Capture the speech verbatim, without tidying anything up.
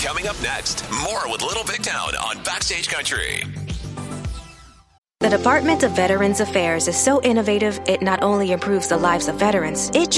Coming up next, more with Little Big Town on Backstage Country. The Department of Veterans Affairs is so innovative, it not only improves the lives of veterans, it